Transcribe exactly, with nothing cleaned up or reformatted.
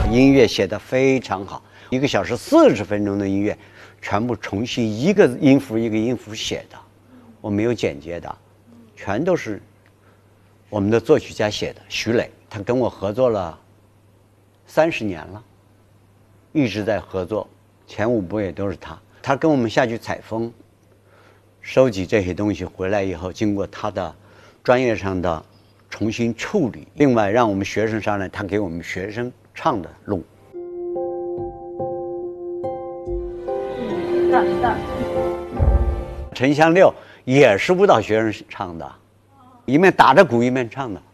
音乐写得非常好，一个小时四十分钟的音乐，全部重新一个音符一个音符写的，我没有剪接的，全都是我们的作曲家写的。徐磊，他跟我合作了三十年了，一直在合作，前五部也都是他。他跟我们下去采风，收集这些东西回来以后，经过他的专业上的重新处理，另外让我们学生上来，他给我们学生唱的录。沉香六也是舞蹈学生唱的，一面打着鼓一面唱的。